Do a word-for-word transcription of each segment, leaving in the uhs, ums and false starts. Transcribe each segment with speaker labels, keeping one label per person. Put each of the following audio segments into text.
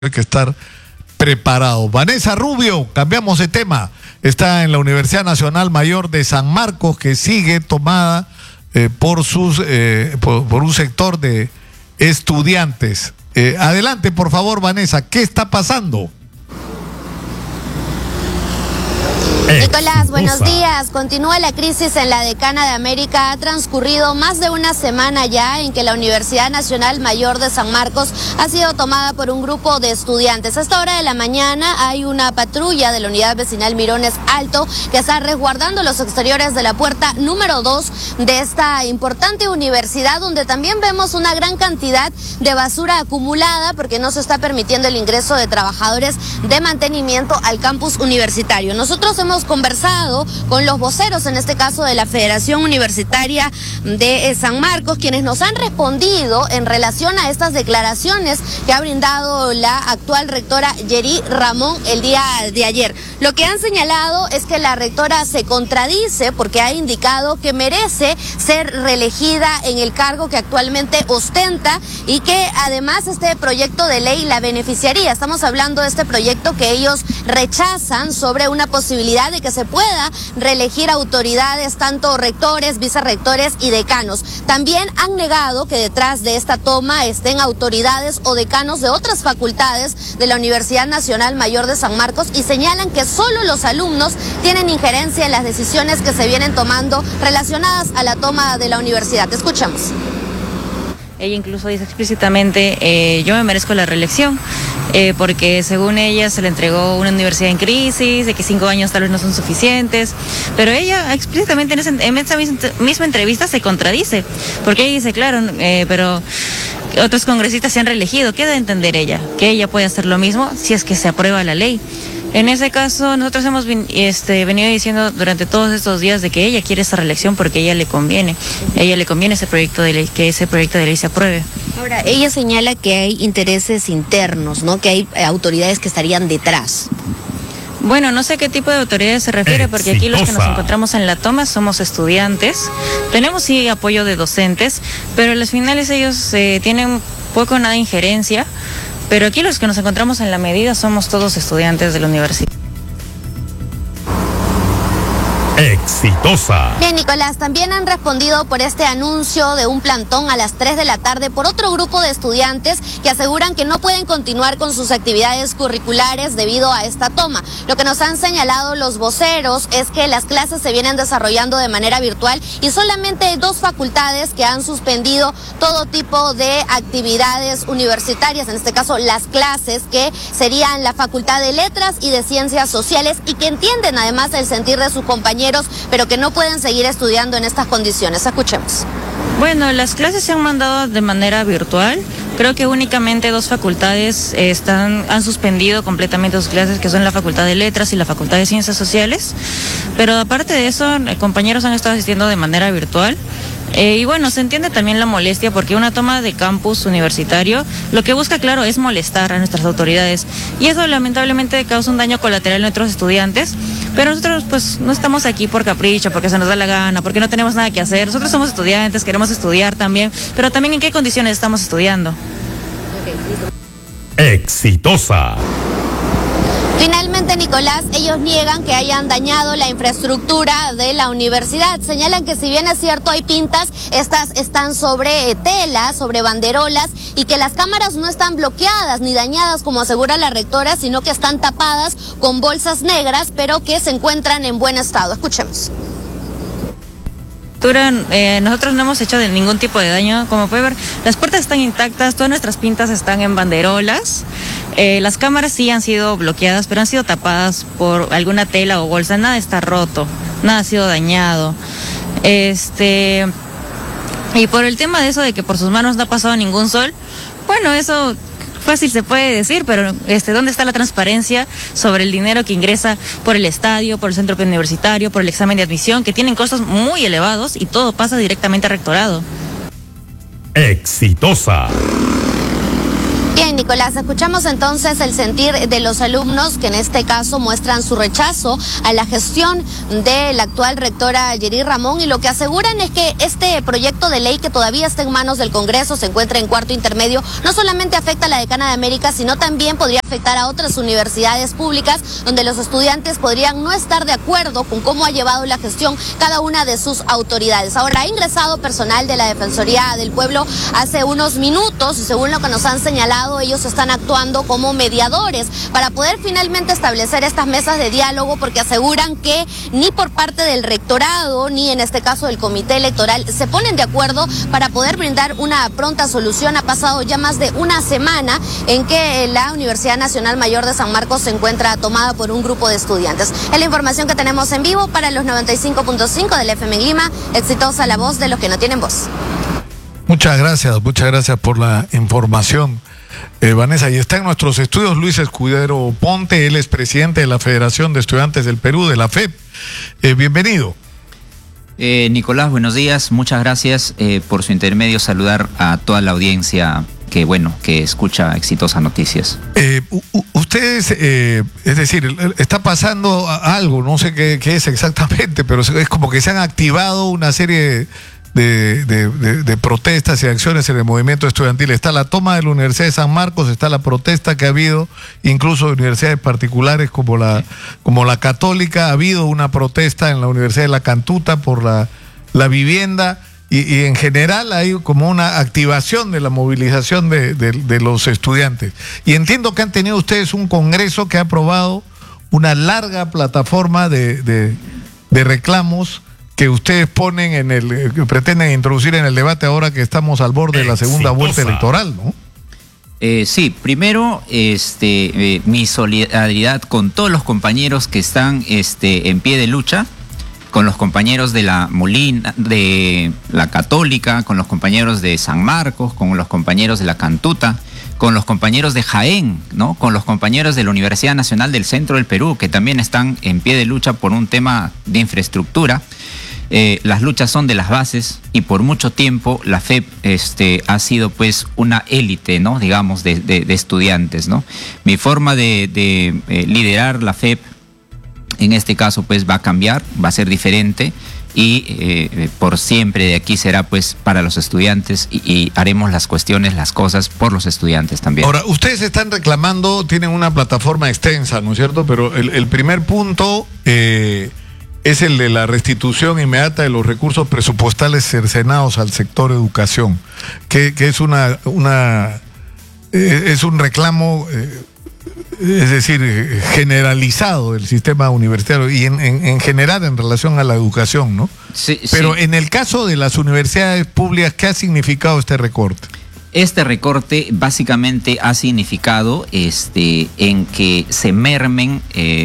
Speaker 1: hay que estar preparado. Vanessa Rubio, cambiamos de tema, está en la Universidad Nacional Mayor de San Marcos, que sigue tomada eh, por, sus, eh, por, por un sector de estudiantes. Eh, adelante, por favor, Vanessa, ¿qué está pasando?
Speaker 2: Nicolás, buenos días. Continúa la crisis en la Decana de América. Ha transcurrido más de una semana ya en que la Universidad Nacional Mayor de San Marcos ha sido tomada por un grupo de estudiantes. A esta hora de la mañana hay una patrulla de la Unidad Vecinal Mirones Alto que está resguardando los exteriores de la puerta número dos de esta importante universidad, donde también vemos una gran cantidad de basura acumulada porque no se está permitiendo el ingreso de trabajadores de mantenimiento al campus universitario. Nosotros hemos conversado con los voceros, en este caso de la Federación Universitaria de San Marcos, quienes nos han respondido en relación a estas declaraciones que ha brindado la actual rectora Yeri Ramón el día de ayer. Lo que han señalado es que la rectora se contradice porque ha indicado que merece ser reelegida en el cargo que actualmente ostenta y que además este proyecto de ley la beneficiaría. Estamos hablando de este proyecto que ellos rechazan sobre una posibilidad de que se pueda reelegir autoridades, tanto rectores, vicerrectores y decanos. También han negado que detrás de esta toma estén autoridades o decanos de otras facultades de la Universidad Nacional Mayor de San Marcos y señalan que solo los alumnos tienen injerencia en las decisiones que se vienen tomando relacionadas a la toma de la universidad. Escuchamos.
Speaker 3: Ella incluso dice explícitamente, eh, yo me merezco la reelección, eh, porque según ella se le entregó una universidad en crisis, de que cinco años tal vez no son suficientes, pero ella explícitamente en, ese, en esa misma entrevista se contradice, porque ella dice, claro, eh, pero otros congresistas se han reelegido. ¿Qué debe entender ella? Que ella puede hacer lo mismo si es que se aprueba la ley. En ese caso, nosotros hemos este, venido diciendo durante todos estos días de que ella quiere esa reelección porque a ella le conviene. A ella le conviene ese proyecto de ley, que ese proyecto de ley se apruebe.
Speaker 2: Ahora, ella señala que hay intereses internos, ¿no? Que hay autoridades que estarían detrás.
Speaker 3: Bueno, no sé a qué tipo de autoridades se refiere, porque aquí los que nos encontramos en la toma somos estudiantes. Tenemos sí apoyo de docentes, pero a los finales ellos eh, tienen poco o nada injerencia. Pero aquí los que nos encontramos en la medida somos todos estudiantes de la universidad.
Speaker 4: Exitosa.
Speaker 2: Bien, Nicolás, también han respondido por este anuncio de un plantón a las tres de la tarde por otro grupo de estudiantes que aseguran que no pueden continuar con sus actividades curriculares debido a esta toma. Lo que nos han señalado los voceros es que las clases se vienen desarrollando de manera virtual y solamente hay dos facultades que han suspendido todo tipo de actividades universitarias, en este caso las clases, que serían la Facultad de Letras y de Ciencias Sociales, y que entienden además el sentir de sus compañeros, pero que no pueden seguir estudiando en estas condiciones. Escuchemos.
Speaker 3: Bueno, las clases se han mandado de manera virtual. Creo que únicamente dos facultades están, han suspendido completamente sus clases, que son la Facultad de Letras y la Facultad de Ciencias Sociales. Pero aparte de eso, compañeros han estado asistiendo de manera virtual. Eh, y bueno, se entiende también la molestia porque una toma de campus universitario lo que busca, claro, es molestar a nuestras autoridades. Y eso lamentablemente causa un daño colateral a nuestros estudiantes. Pero nosotros pues no estamos aquí por capricho, porque se nos da la gana, porque no tenemos nada que hacer. Nosotros somos estudiantes, queremos estudiar también, pero también en qué condiciones estamos estudiando.
Speaker 4: Exitosa.
Speaker 2: Finalmente, Nicolás, ellos niegan que hayan dañado la infraestructura de la universidad. Señalan que si bien es cierto hay pintas, estas están sobre eh, telas, sobre banderolas, y que las cámaras no están bloqueadas ni dañadas como asegura la rectora, sino que están tapadas con bolsas negras, pero que se encuentran en buen estado. Escuchemos.
Speaker 3: Eh, nosotros no hemos hecho de ningún tipo de daño. Como puede ver, las puertas están intactas, todas nuestras pintas están en banderolas. Eh, las cámaras sí han sido bloqueadas, pero han sido tapadas por alguna tela o bolsa. Nada está roto, nada ha sido dañado. Este y por el tema de eso de que por sus manos no ha pasado ningún sol, bueno, eso fácil se puede decir, pero este, ¿dónde está la transparencia sobre el dinero que ingresa por el estadio, por el centro universitario, por el examen de admisión, que tienen costos muy elevados y todo pasa directamente al rectorado?
Speaker 4: Exitosa.
Speaker 2: Bien, Nicolás, escuchamos entonces el sentir de los alumnos que en este caso muestran su rechazo a la gestión de la actual rectora Yeri Ramón, y lo que aseguran es que este proyecto de ley que todavía está en manos del Congreso, se encuentra en cuarto intermedio, no solamente afecta a la Decana de América, sino también podría afectar a otras universidades públicas donde los estudiantes podrían no estar de acuerdo con cómo ha llevado la gestión cada una de sus autoridades. Ahora, ha ingresado personal de la Defensoría del Pueblo hace unos minutos y según lo que nos han señalado, ellos están actuando como mediadores para poder finalmente establecer estas mesas de diálogo, porque aseguran que ni por parte del rectorado ni en este caso del comité electoral se ponen de acuerdo para poder brindar una pronta solución. Ha pasado ya más de una semana en que la Universidad Nacional Mayor de San Marcos se encuentra tomada por un grupo de estudiantes. Es la información que tenemos en vivo para los noventa y cinco punto cinco del F M en Lima. Exitosa la voz de los que no tienen voz.
Speaker 1: Muchas gracias, muchas gracias por la información, eh, Vanessa. Y está en nuestros estudios Luis Escudero Ponte, él es presidente de la Federación de Estudiantes del Perú, de la F E P. Eh, bienvenido.
Speaker 4: Eh, Nicolás, buenos días, muchas gracias eh, por su intermedio, saludar a toda la audiencia que, bueno, que escucha Exitosa Noticias.
Speaker 1: Eh, ustedes, eh, es decir, está pasando algo, no sé qué, qué es exactamente, pero es como que se han activado una serie de, de, de, de protestas y acciones en el movimiento estudiantil. Está la toma de la Universidad de San Marcos, está la protesta que ha habido incluso de universidades particulares como la, como la Católica, ha habido una protesta en la Universidad de la Cantuta por la, la vivienda. Y, y en general hay como una activación de la movilización de, de, de los estudiantes. Y entiendo que han tenido ustedes un congreso que ha aprobado una larga plataforma de, de, de reclamos que ustedes ponen en el, que pretenden introducir en el debate ahora que estamos al borde de la segunda Exitosa. vuelta electoral, ¿no?
Speaker 4: Eh, sí, primero este, eh, mi solidaridad con todos los compañeros que están este, en pie de lucha, con los compañeros de la Molina, de la Católica, con los compañeros de San Marcos, con los compañeros de la Cantuta, con los compañeros de Jaén, ¿no? Con los compañeros de la Universidad Nacional del Centro del Perú, que también están en pie de lucha por un tema de infraestructura. Eh, las luchas son de las bases y por mucho tiempo la F E P este, ha sido pues una élite, ¿no? Digamos, de, de, de estudiantes, ¿no? Mi forma de, de eh, liderar la F E P en este caso pues va a cambiar, va a ser diferente y eh, por siempre de aquí será pues para los estudiantes y, y haremos las cuestiones, las cosas por los estudiantes también.
Speaker 1: Ahora, ustedes están reclamando, tienen una plataforma extensa, ¿no es cierto? Pero el, el primer punto eh, es el de la restitución inmediata de los recursos presupuestales cercenados al sector educación, que, que es una, una eh, es un reclamo eh, es decir, generalizado del sistema universitario y en, en, en general en relación a la educación, ¿no?
Speaker 4: Sí,
Speaker 1: Pero
Speaker 4: sí.
Speaker 1: En el caso de las universidades públicas, ¿qué ha significado este recorte?
Speaker 4: Este recorte básicamente ha significado este, en que se mermen,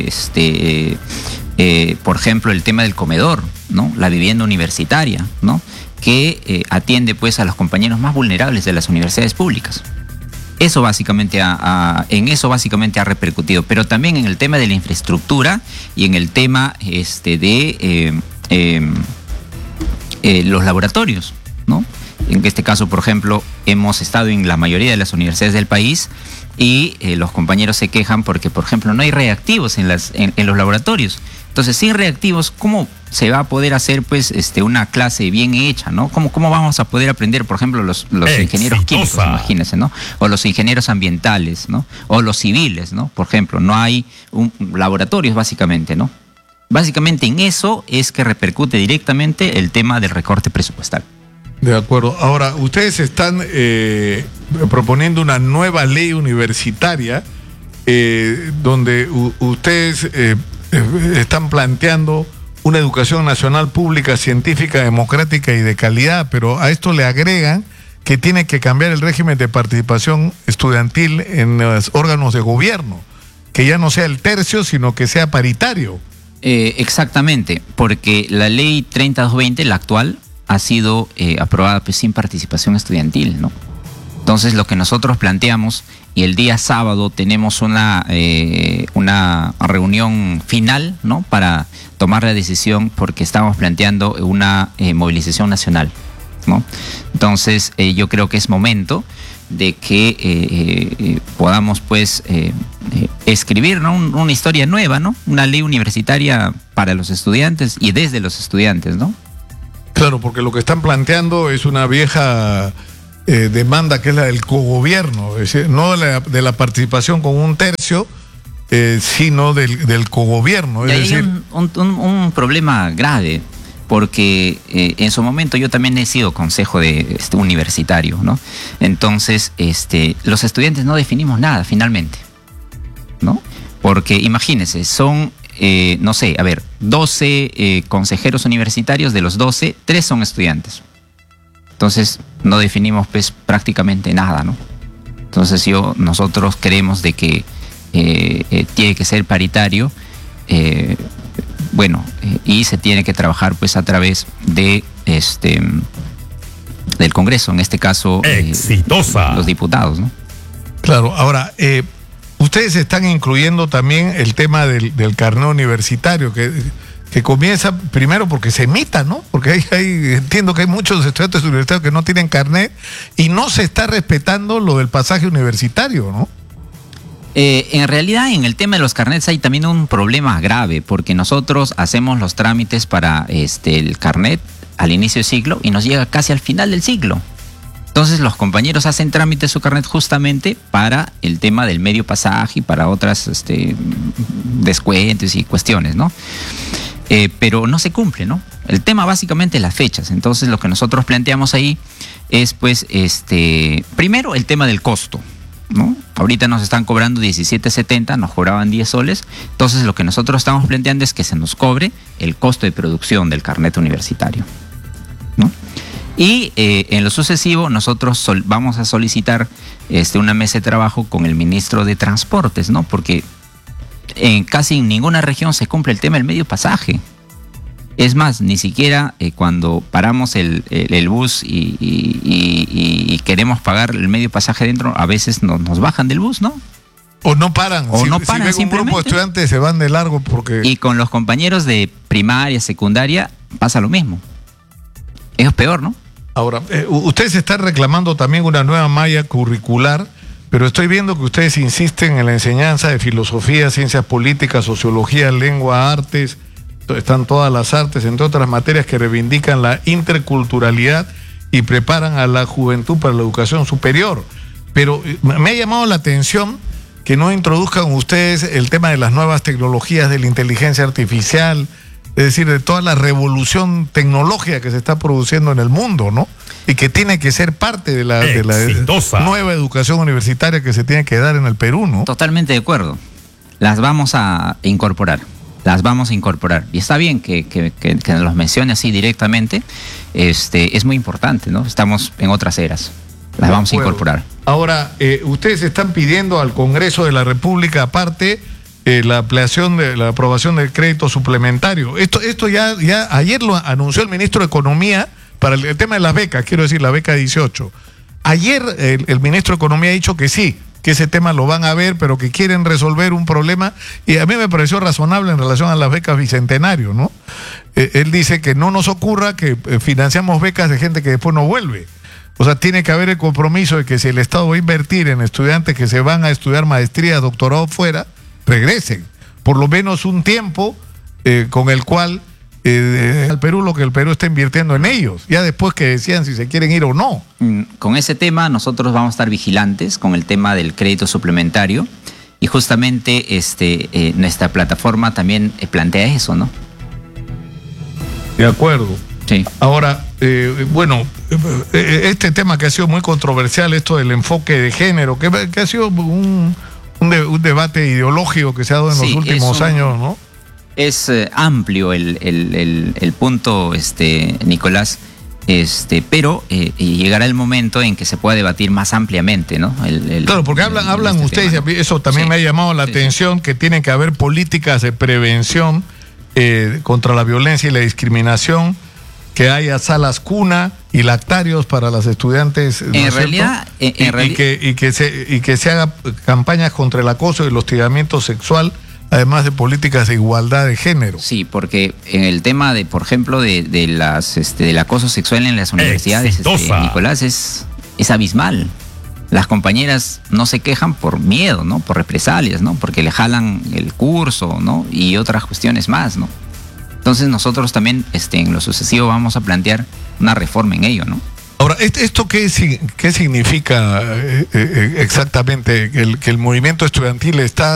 Speaker 4: este, eh, por ejemplo, el tema del comedor, ¿no? La vivienda universitaria, ¿no? Que eh, atiende pues a los compañeros más vulnerables de las universidades públicas. Eso básicamente ha, ha, en eso básicamente ha repercutido, pero también en el tema de la infraestructura y en el tema este, de eh, eh, eh, los laboratorios, ¿no? En este caso, por ejemplo, hemos estado en la mayoría de las universidades del país y eh, los compañeros se quejan porque, por ejemplo, no hay reactivos en, las, en, en los laboratorios. Entonces, sin reactivos, ¿cómo se va a poder hacer pues este una clase bien hecha, ¿no? ¿Cómo, cómo vamos a poder aprender, por ejemplo, los, los ingenieros químicos, imagínense, ¿no? O los ingenieros ambientales, ¿no? O los civiles, ¿no? Por ejemplo, no hay un, laboratorios básicamente, ¿no? Básicamente en eso es que repercute directamente el tema del recorte presupuestal.
Speaker 1: De acuerdo. Ahora, ustedes están eh, proponiendo una nueva ley universitaria eh, donde u, ustedes eh, están planteando una educación nacional pública, científica, democrática y de calidad, pero a esto le agregan que tiene que cambiar el régimen de participación estudiantil en los órganos de gobierno, que ya no sea el tercio, sino que sea paritario.
Speaker 4: Eh, exactamente, porque la ley treinta mil doscientos veinte, la actual, ha sido eh, aprobada pues, sin participación estudiantil, ¿no? Entonces lo que nosotros planteamos, y el día sábado tenemos una, eh, una reunión final, ¿no? Para tomar la decisión, porque estamos planteando una eh, movilización nacional, ¿no? Entonces eh, yo creo que es momento de que eh, eh, podamos pues eh, eh, escribir, ¿no? Un, una historia nueva, ¿no? Una ley universitaria para los estudiantes y desde los estudiantes, ¿no?
Speaker 1: Claro, porque lo que están planteando es una vieja eh, demanda que es la del cogobierno, es decir, no de la, de la participación con un tercio, eh, sino del, del cogobierno. Es
Speaker 4: y hay
Speaker 1: decir,
Speaker 4: un, un, un problema grave, porque eh, en su momento yo también he sido consejo de este, universitario, ¿no? Entonces, este, los estudiantes no definimos nada finalmente, ¿no? Porque imagínense, son, eh, no sé, a ver, doce eh, consejeros universitarios, de los doce, tres son estudiantes. Entonces, no definimos pues prácticamente nada, ¿no? Entonces, yo, nosotros creemos de que eh, eh, tiene que ser paritario, eh, bueno, eh, y se tiene que trabajar pues a través de este del Congreso, en este caso
Speaker 5: exitosa
Speaker 4: eh, los diputados, ¿no?
Speaker 1: Claro, ahora, eh, ustedes están incluyendo también el tema del, del carnet universitario, que, que comienza primero porque se emita, ¿no? Porque hay, hay, entiendo que hay muchos estudiantes universitarios que no tienen carnet y no se está respetando lo del pasaje universitario, ¿no?
Speaker 4: Eh, en realidad, en el tema de los carnets hay también un problema grave, porque nosotros hacemos los trámites para este, el carnet al inicio del ciclo y nos llega casi al final del ciclo. Entonces los compañeros hacen trámite de su carnet justamente para el tema del medio pasaje y para otras este, descuentos y cuestiones, ¿no? Eh, pero no se cumple, ¿no? El tema básicamente es las fechas. Entonces lo que nosotros planteamos ahí es pues, este, primero el tema del costo, ¿no? Ahorita nos están cobrando diecisiete setenta, nos cobraban diez soles. Entonces lo que nosotros estamos planteando es que se nos cobre el costo de producción del carnet universitario, ¿no? Y eh, en lo sucesivo nosotros sol, vamos a solicitar este, una mesa de trabajo con el ministro de Transportes, ¿no? Porque en casi en ninguna región se cumple el tema del medio pasaje. Es más, ni siquiera eh, cuando paramos el, el, el bus y, y, y, y queremos pagar el medio pasaje dentro, a veces no, nos bajan del bus, ¿no?
Speaker 1: O no paran.
Speaker 4: O
Speaker 1: si,
Speaker 4: no paran,
Speaker 1: si ven un grupo de estudiantes se van de largo porque...
Speaker 4: Y con los compañeros de primaria, secundaria, pasa lo mismo. Es peor, ¿no?
Speaker 1: Ahora, eh, ustedes están reclamando también una nueva malla curricular, pero estoy viendo que ustedes insisten en la enseñanza de filosofía, ciencias políticas, sociología, lengua, artes. Están todas las artes, entre otras materias que reivindican la interculturalidad y preparan a la juventud para la educación superior. Pero me ha llamado la atención que no introduzcan ustedes el tema de las nuevas tecnologías, de la inteligencia artificial, es decir, de toda la revolución tecnológica que se está produciendo en el mundo, ¿no? Y que tiene que ser parte de la, de la nueva educación universitaria que se tiene que dar en el Perú, ¿no?
Speaker 4: Totalmente de acuerdo. Las vamos a incorporar. Las vamos a incorporar. Y está bien que, que, que, que los mencione así directamente. Este, es muy importante, ¿no? Estamos en otras eras. Las vamos a incorporar.
Speaker 1: Ahora, eh, ustedes están pidiendo al Congreso de la República, aparte, eh, la ampliación de la aprobación del crédito suplementario. Esto, esto ya, ya ayer lo anunció el ministro de Economía para el, el tema de las becas, quiero decir, la beca dieciocho. Ayer el, el ministro de Economía ha dicho que sí, que ese tema lo van a ver, pero que quieren resolver un problema, y a mí me pareció razonable en relación a las becas Bicentenario, ¿no? Eh, él dice que no nos ocurra que eh, financiamos becas de gente que después no vuelve. O sea, tiene que haber el compromiso de que si el Estado va a invertir en estudiantes que se van a estudiar maestría, doctorado fuera, regresen. Por lo menos un tiempo eh, con el cual eh, al Perú lo que el Perú está invirtiendo en ellos. Ya después que decían si se quieren ir o no.
Speaker 4: Con ese tema nosotros vamos a estar vigilantes con el tema del crédito suplementario. Y justamente este, eh, nuestra plataforma también eh, plantea eso, ¿no?
Speaker 1: De acuerdo.
Speaker 4: Sí.
Speaker 1: Ahora, eh, bueno, eh, este tema que ha sido muy controversial, esto del enfoque de género, que, que ha sido un, un, de, un debate ideológico que se ha dado en sí, los últimos un, años, ¿no?
Speaker 4: Es eh, amplio el, el, el, el punto, este, Nicolás, este, pero eh, llegará el momento en que se pueda debatir más ampliamente, ¿no? El, el,
Speaker 1: claro, porque hablan, el, hablan este ustedes, tema, ¿no? Eso también sí, me ha llamado la sí, atención, sí. que tiene que haber políticas de prevención eh, contra la violencia y la discriminación, que haya salas cuna y lactarios para las estudiantes. ¿no
Speaker 4: en realidad, en, en
Speaker 1: y,
Speaker 4: realidad...
Speaker 1: y, que, y, que se, y que se haga campañas contra el acoso y el hostigamiento sexual, además de políticas de igualdad de género.
Speaker 4: Sí, porque en el tema de, por ejemplo, de, de las este, del acoso sexual en las universidades, este, Nicolás, es, es abismal. Las compañeras no se quejan por miedo, ¿no? Por represalias, ¿no? Porque le jalan el curso, ¿no? Y otras cuestiones más, ¿no? Entonces nosotros también este, en lo sucesivo vamos a plantear una reforma en ello, ¿no?
Speaker 1: Ahora, ¿esto qué, qué significa eh, eh, exactamente? Que el, que el movimiento estudiantil está